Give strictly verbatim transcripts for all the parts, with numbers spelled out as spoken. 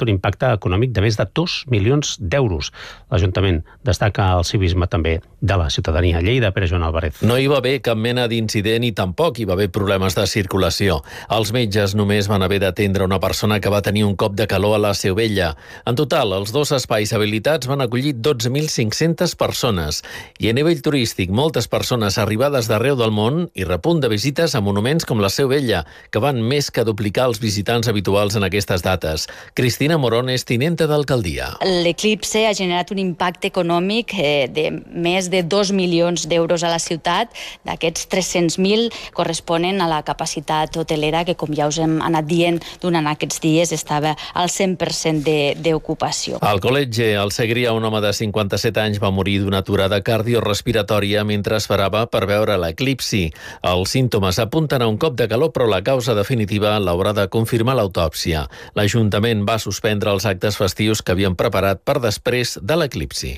un impacte econòmic de més de dos milions d'euros. L'Ajuntament destaca el civisme també de la ciutadania. Lleida, Pere Joan Álvarez. No hi va haver cap mena d'incident i tampoc hi va haver problemes de circulació. Els metges només van haver d'atendre una persona que va tenir un cop de calor a la Seu Vella. En total, els dos espais habilitats van acollir dotze mil cinc-centes persones. I a nivell turístic, moltes persones arribades d'arreu del món i repunt de visites a monuments com la Seu Vella, que van més que duplicar els visitants habituals en aquestes dates. Cristina Morón és tinenta d'alcaldia. L'eclipse ha generat un impacte econòmic eh, de més de dos milions d'euros a la ciutat. D'aquests tres-cents mil corresponen a la capacitat hotelera que, com ja us hem anat dient durant aquests dies, estava al cent per cent d'ocupació. Al Col·legi al Segrià, un home de cinquanta-set anys va morir d'una aturada cardiorespiratòria mentre esperava per veure l'eclipsi. Els símptomes apunten a un cop de calor, però la causa definitiva l'haurà de confirmar l'autòpsia. L'Ajuntament va suspendre els actes festius que havien preparat per després de l'eclipsi.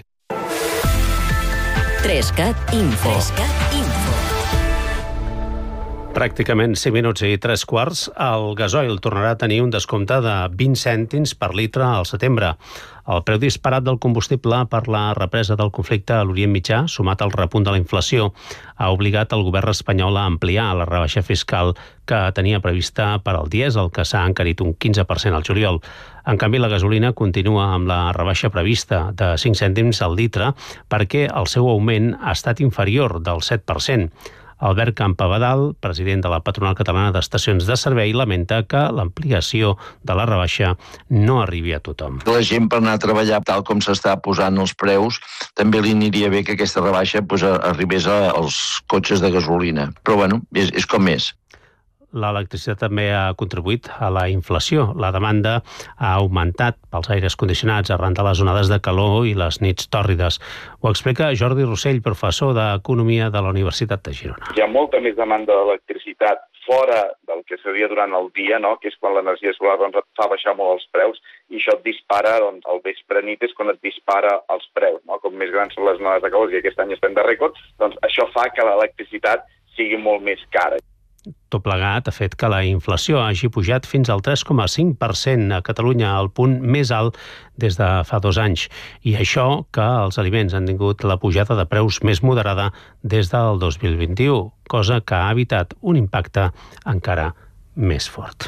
Trescat Info. Trescat Info. Pràcticament cinc minuts i tres quarts, el gasoil tornarà a tenir un descompte de vint cèntims per litre al setembre. El preu disparat del combustible per la represa del conflicte a l'Orient Mitjà, sumat al repunt de la inflació, ha obligat el govern espanyol a ampliar la rebaixa fiscal que tenia prevista per al dièsel, que s'ha encarit un quinze per cent al juliol. En canvi, la gasolina continua amb la rebaixa prevista de cinc cèntims al litre perquè el seu augment ha estat inferior del set per cent. Albert Campabadal, president de la Patronal Catalana d'Estacions de Servei, lamenta que l'ampliació de la rebaixa no arribi a tothom. La gent, per anar a treballar tal com s'està posant els preus, també li aniria bé que aquesta rebaixa pues, arribés als cotxes de gasolina. Però bueno, és, és com és. L'electricitat també ha contribuït a la inflació. La demanda ha augmentat pels aires condicionats arran de les onades de calor i les nits tòrrides. Ho explica Jordi Rossell, professor d'Economia de la Universitat de Girona. Hi ha molta més demanda d'electricitat fora del que seria durant el dia, no? Que és quan l'energia solar doncs, et fa baixar molt els preus, i això et dispara, doncs, al vespre nit és quan et dispara els preus, no? Com més grans són les onades de calor, i aquest any estem de rècord, doncs això fa que l'electricitat sigui molt més cara. Tot plegat ha fet que la inflació hagi pujat fins al tres coma cinc per cent a Catalunya, el punt més alt des de fa dos anys. I això que els aliments han tingut la pujada de preus més moderada des del dos mil vint-i-u, cosa que ha evitat un impacte encara més fort.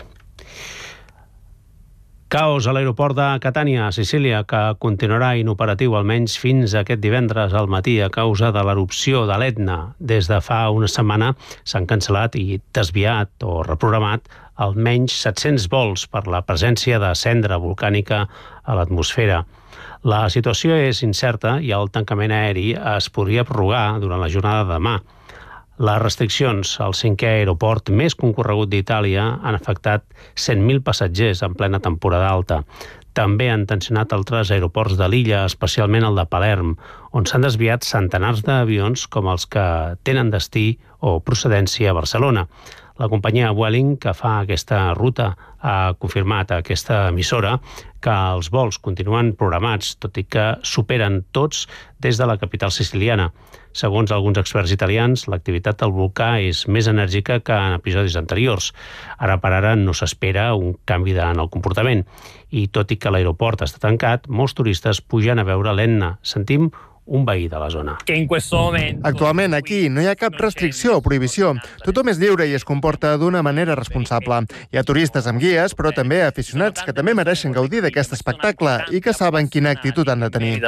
Caos a l'aeroport de Catània, a Sicília, que continuarà inoperatiu almenys fins aquest divendres al matí a causa de l'erupció de l'Etna. Des de fa una setmana s'han cancel·lat i desviat o reprogramat almenys set-cents vols per la presència de cendra volcànica a l'atmosfera. La situació és incerta i el tancament aeri es podria prorrogar durant la jornada de demà. Les restriccions al cinquè aeroport més concorregut d'Itàlia han afectat cent mil passatgers en plena temporada alta. També han tensionat altres aeroports de l'illa, especialment el de Palerm, on s'han desviat centenars d'avions com els que tenen destí o procedència a Barcelona. La companyia Vueling, que fa aquesta ruta, ha confirmat a aquesta emissora que els vols continuen programats, tot i que superen tots des de la capital siciliana. Segons alguns experts italians, l'activitat del volcà és més enèrgica que en episodis anteriors. Ara per ara no s'espera un canvi en el comportament. I tot i que l'aeroport està tancat, molts turistes pugen a veure l'Etna. Sentim un veí de la zona. Actualment aquí no hi ha cap restricció o prohibició. Tothom és lliure i es comporta d'una manera responsable. Hi ha turistes amb guies, però també aficionats que també mereixen gaudir d'aquest espectacle i que saben quina actitud han de tenir.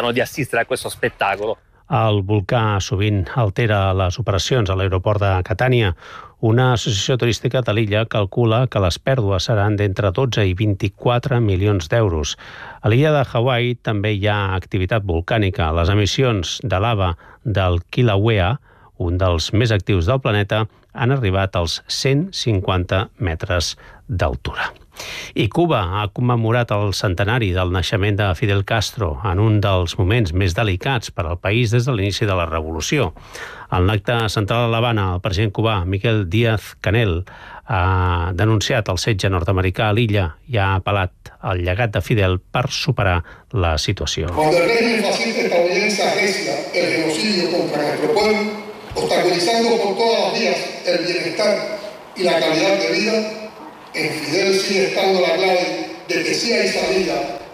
El volcà sovint altera les operacions a l'aeroport de Catània. Una associació turística de l'illa calcula que les pèrdues seran d'entre dotze i vint-i-quatre milions d'euros. A l'illa de Hawaii també hi ha activitat volcànica. Les emissions de lava del Kilauea, un dels més actius del planeta, han arribat als cent cinquanta metres d'altura. I Cuba ha commemorat el centenari del naixement de Fidel Castro en un dels moments més delicats per al país des de l'inici de la revolució. En l'acte central a l'Havana, el president cubà Miguel Díaz-Canel ha denunciat el setge nord-americà a l'illa i ha apel·lat al llegat de Fidel per superar la situació. Cuando el régimen fascista estadounidense arrecia el genocidio contra nuestro pueblo, obstaculizando por todas las vías el bienestar y la calidad de vida, en Fidel sigue estando la clave de que sí hay salida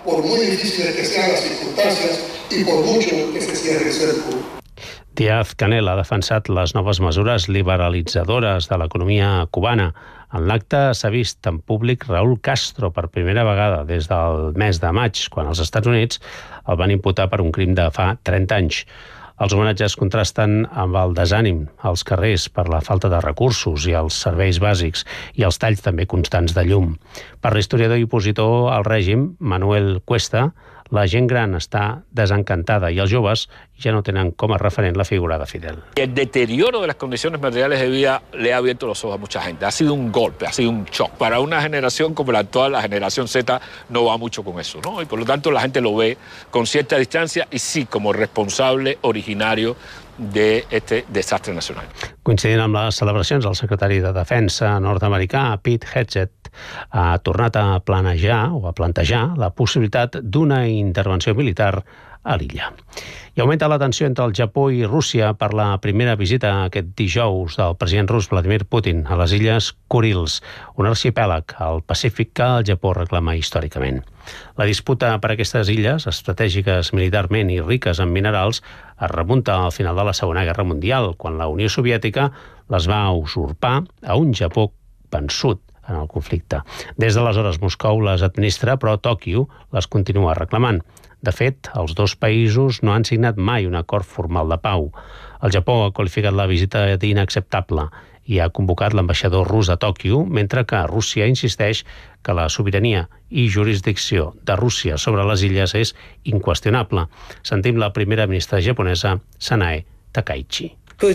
por muy difíciles que sean las circunstancias y por mucho que se cierre el cerco. Díaz-Canel ha defensat les noves mesures liberalitzadores de l'economia cubana. En l'acte s'ha vist en públic Raúl Castro per primera vegada des del mes de maig, quan els Estats Units el van imputar per un crim de fa trenta anys. Els homenatges contrasten amb el desànim als carrers per la falta de recursos i els serveis bàsics i els talls també constants de llum. Per l'historiador i opositor al règim, Manuel Cuesta, la gent gran està desencantada i els joves ja no tenen com a referent la figura de Fidel. El deterioro de las condiciones materiales de vida le ha abierto los ojos a mucha gente. Ha sido un golpe, ha sido un shock. Para una generación como la actual, la generación Z no va mucho con eso, ¿no? Y por lo tanto la gente lo ve con cierta distancia y sí como responsable originario de este desastre nacional. Coincidint amb les celebracions, el secretari de Defensa nord-americà, Pete Hegseth, ha tornat a planejar o a plantejar la possibilitat d'una intervenció militar a l'illa. I augmenta la tensió entre el Japó i Rússia per la primera visita aquest dijous del president rus Vladimir Putin a les illes Kurils, un arxipèlag al Pacífic que el Japó reclama històricament. La disputa per aquestes illes, estratègiques militarment i riques en minerals, es remunta al final de la Segona Guerra Mundial, quan la Unió Soviètica les va usurpar a un Japó vençut en el conflicte. Des d'aleshores Moscou les administra, però Tòquio les continua reclamant. De fet, els dos països no han signat mai un acord formal de pau. El Japó ha qualificat la visita d'inacceptable i ha convocat l'ambaixador rus a Tòquio, mentre que Rússia insisteix que la sobirania i jurisdicció de Rússia sobre les illes és inqüestionable. Sentim la primera ministra japonesa, Sanae Takaichi.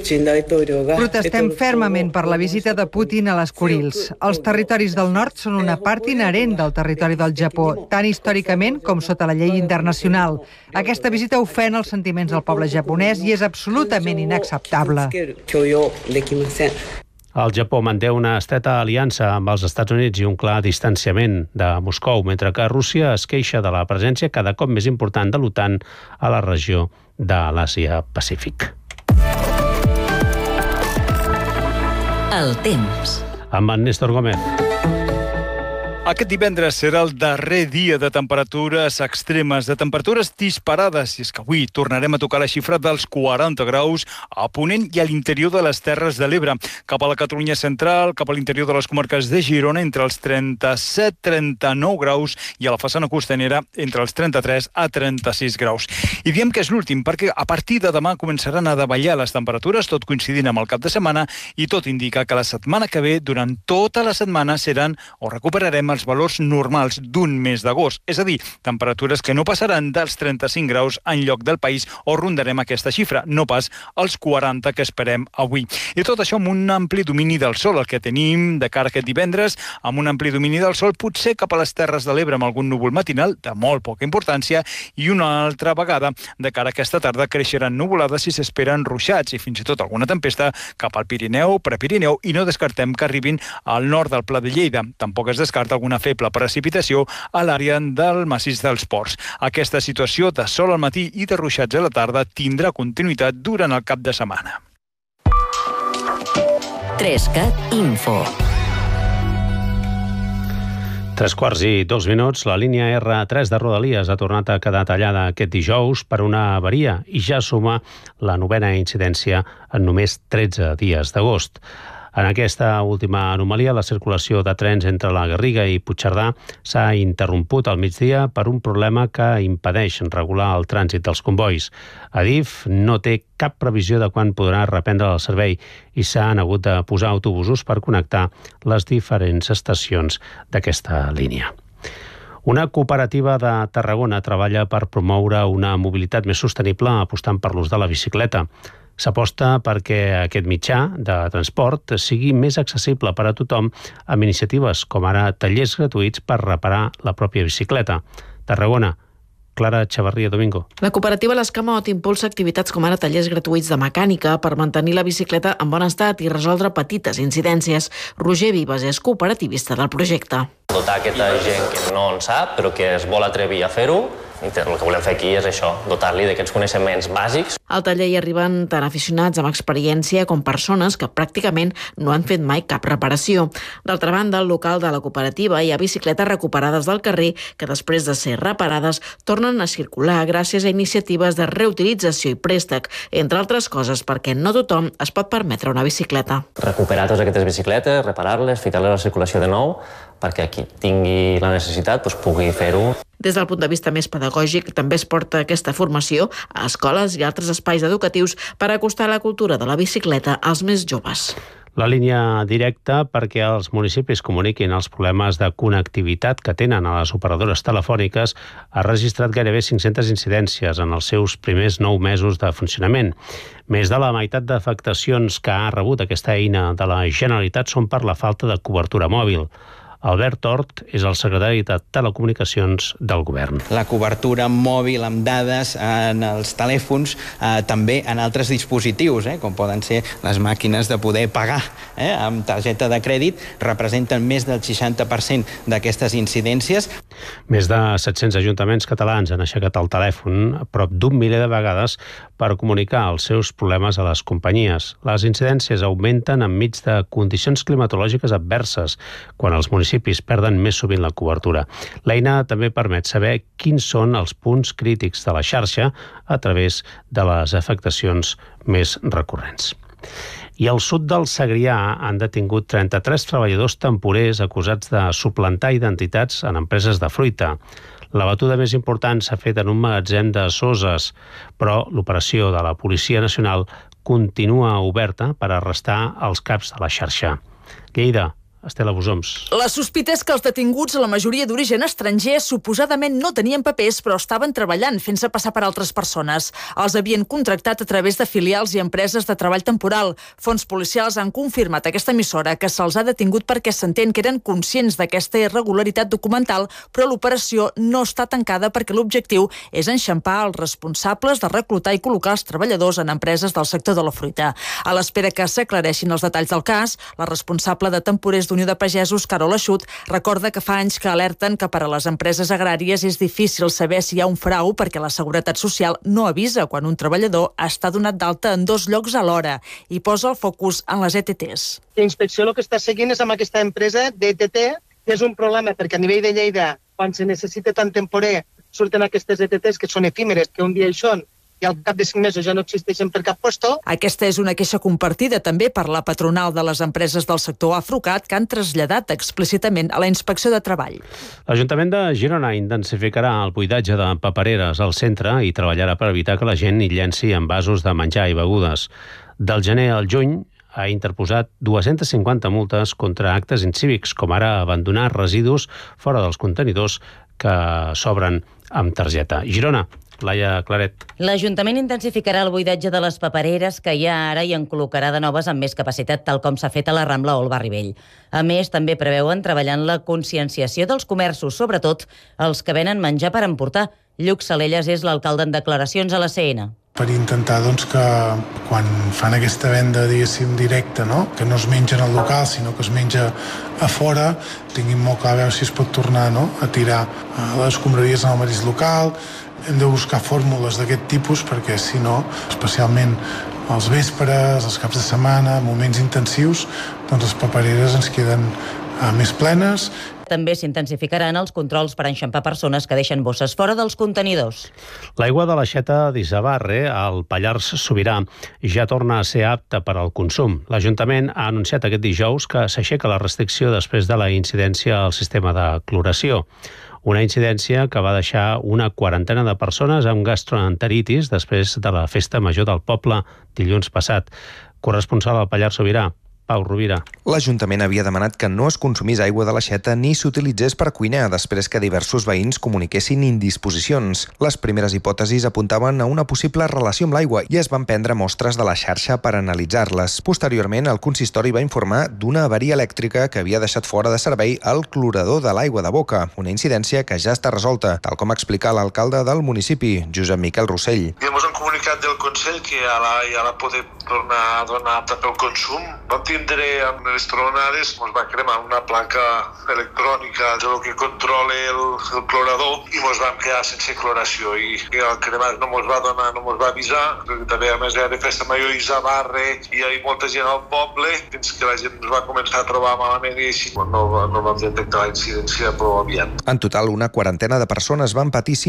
Protestem fermament per la visita de Putin a les Kurils. Els territoris del nord són una part inherent del territori del Japó, tant històricament com sota la llei internacional. Aquesta visita ofèn els sentiments del poble japonès i és absolutament inacceptable. El Japó manté una estreta aliança amb els Estats Units i un clar distanciament de Moscou, mentre que Rússia es queixa de la presència cada cop més important de l'OTAN a la regió de l'Àsia-Pacífic. El temps. Amb en Néstor Gómez. Aquest divendres serà el darrer dia de temperatures extremes, de temperatures disparades, i és que avui tornarem a tocar la xifra dels quaranta graus a Ponent i a l'interior de les Terres de l'Ebre. Cap a la Catalunya central, cap a l'interior de les comarques de Girona, entre els trenta-set a trenta-nou graus, i a la façana costanera entre els trenta-tres a trenta-sis graus. I diem que és l'últim, perquè a partir de demà començaran a davallar les temperatures, tot coincidint amb el cap de setmana, i tot indica que la setmana que ve, durant tota la setmana, seran o recuperarem els valors normals d'un mes d'agost, és a dir, temperatures que no passaran dels trenta-cinc graus en lloc del país o rondarem aquesta xifra, no pas els quaranta que esperem avui. I tot això amb un ampli domini del sol, el que tenim de cara a aquest divendres, amb un ampli domini del sol, potser cap a les Terres de l'Ebre amb algun núvol matinal de molt poca importància, i una altra vegada de cara a aquesta tarda creixeran nuvolades i s'esperen ruixats i fins i tot alguna tempesta cap al Pirineu, Prepirineu, i no descartem que arribin al nord del Pla de Lleida. Tampoc es descarta alguna feble precipitació a l'àrea del massís dels Ports. Aquesta situació de sol al matí i de ruixats a la tarda tindrà continuïtat durant el cap de setmana. Trescat Info. Tres quarts i dos minuts, la línia erre tres de Rodalies ha tornat a quedar tallada aquest dijous per una avaria i ja suma la novena incidència en només tretze dies d'agost. En aquesta última anomalia, la circulació de trens entre la Garriga i Puigcerdà s'ha interromput al migdia per un problema que impedeix regular el trànsit dels convois. Adif no té cap previsió de quan podrà reprendre el servei i s'han hagut de posar autobusos per connectar les diferents estacions d'aquesta línia. Una cooperativa de Tarragona treballa per promoure una mobilitat més sostenible apostant per l'ús de la bicicleta. S'aposta perquè aquest mitjà de transport sigui més accessible per a tothom amb iniciatives com ara tallers gratuïts per reparar la pròpia bicicleta. Tarragona, Clara Chavarría Domingo. La cooperativa l'Escamot impulsa activitats com ara tallers gratuïts de mecànica per mantenir la bicicleta en bon estat i resoldre petites incidències. Roger Vives és cooperativista del projecte. Dotar aquesta gent que no en sap, però que es vol atrevir a fer-ho, I el que volem fer aquí és això, dotar-li d'aquests coneixements bàsics. Al taller hi arriben tant aficionats amb experiència com persones que pràcticament no han fet mai cap reparació. D'altra banda, al local de la cooperativa hi ha bicicletes recuperades del carrer que després de ser reparades tornen a circular gràcies a iniciatives de reutilització i préstec, entre altres coses perquè no tothom es pot permetre una bicicleta. Recuperar totes aquestes bicicletes, reparar-les, ficar-les a la circulació de nou, perquè qui tingui la necessitat doncs, pugui fer-ho. Des del punt de vista més pedagògic, també es porta aquesta formació a escoles i altres espais educatius per acostar la cultura de la bicicleta als més joves. La línia directa perquè els municipis comuniquin els problemes de connectivitat que tenen a les operadores telefòniques ha registrat gairebé cinc-centes incidències en els seus primers nou mesos de funcionament. Més de la meitat d'afectacions que ha rebut aquesta eina de la Generalitat són per la falta de cobertura mòbil. Albert Hort és el secretari de Telecomunicacions del Govern. La cobertura mòbil amb dades en els telèfons, eh, també en altres dispositius, eh, com poden ser les màquines de poder pagar eh, amb targeta de crèdit, representen més del seixanta per cent d'aquestes incidències. Més de set-cents ajuntaments catalans han aixecat el telèfon prop d'un miler de vegades per comunicar els seus problemes a les companyies. Les incidències augmenten enmig de condicions climatològiques adverses, quan els municipis perden més sovint la cobertura. L'eina també permet saber quins són els punts crítics de la xarxa a través de les afectacions més recurrents. I al sud del Segrià han detingut trenta-tres treballadors temporers acusats de suplantar identitats en empreses de fruita. La batuda més important s'ha fet en un magatzem de Soses, però l'operació de la Policia Nacional continua oberta per arrestar els caps de la xarxa. Lleida, Estela Busoms. La sospita és que els detinguts, la majoria d'origen estranger, suposadament no tenien papers, però estaven treballant, fent-se passar per altres persones. Els havien contractat a través de filials i empreses de treball temporal. Fons policials han confirmat a aquesta emissora que se'ls ha detingut perquè s'entén que eren conscients d'aquesta irregularitat documental, però l'operació no està tancada perquè l'objectiu és enxampar els responsables de reclutar i col·locar els treballadors en empreses del sector de la fruita. A l'espera que s'aclareixin els detalls del cas, la responsable de temporers d'Unió de Pagesos, Carol Eixut, recorda que fa anys que alerten que per a les empreses agràries és difícil saber si hi ha un frau perquè la Seguretat Social no avisa quan un treballador està donat d'alta en dos llocs alhora i posa el focus en les E T Ts. La inspecció el que està seguint és amb aquesta empresa d'E T T, que és un problema perquè a nivell de Lleida, quan se necessita tant temporer, surten aquestes E T Ts que són efímeres, que un dia hi són, i al cap de cinc mesos ja no existeixen per cap puesto. Aquesta és una queixa compartida també per la patronal de les empreses del sector Afrucat, que han traslladat explícitament a la Inspecció de Treball. L'Ajuntament de Girona intensificarà el buidatge de papereres al centre i treballarà per evitar que la gent hi llenci envasos de menjar i begudes. Del gener al juny ha interposat dues-centes cinquanta multes contra actes incívics, com ara abandonar residus fora dels contenidors que s'obren amb targeta. Girona, Laia Claret. L'Ajuntament intensificarà el buidatge de les papereres que hi ha ara i en col·locarà de noves amb més capacitat, tal com s'ha fet a la Rambla o al Barri Vell. A més, també preveuen treballar en la conscienciació dels comerços, sobretot els que venen menjar per emportar. Lluc Salelles és l'alcalde en declaracions a la C N. Per intentar doncs, que quan fan aquesta venda, diguéssim, directa, no? Que no es menja en el local, sinó que es menja a fora, tinguin molt clar a veure si es pot tornar, no? A tirar les escombraries en el mateix local. Hem de buscar fórmules d'aquest tipus perquè, si no, especialment als vespres, als caps de setmana, moments intensius, doncs les papereres ens queden uh, més plenes. També s'intensificaran els controls per enxampar persones que deixen bosses fora dels contenidors. L'aigua de l'aixeta d'Isabarre, al Pallars Sobirà, ja torna a ser apta per al consum. L'Ajuntament ha anunciat aquest dijous que s'aixeca la restricció després de la incidència al sistema de cloració. Una incidència que va deixar una quarantena de persones amb gastroenteritis després de la festa major del poble dilluns passat. Corresponsal al Pallars Sobirà, Pau Rovira. L'Ajuntament havia demanat que no es consumís aigua de l'aixeta ni s'utilitzés per cuinar després que diversos veïns comuniquessin indisposicions. Les primeres hipòtesis apuntaven a una possible relació amb l'aigua i es van prendre mostres de la xarxa per analitzar-les. Posteriorment, el consistori va informar d'una avaria elèctrica que havia deixat fora de servei el clorador de l'aigua de boca, una incidència que ja està resolta, tal com explica l'alcalde del municipi, Josep Miquel Rossell. Hi ha un comunicat del Consell que ara ja la podem tornar a donar apta pel consum. Vam tenir tindre amb les tronades ens va cremar una placa electrònica de lo que controla el, el clorador i ens vam quedar sense cloració i el cremat no ens va donar, no ens va avisar, perquè també a més era de festa major i Zabarre i hi havia molta gent al poble, fins que la gent ens va començar a trobar malament i així no, no vam detectar la incidència prou aviat. En total, una quarantena de persones van patir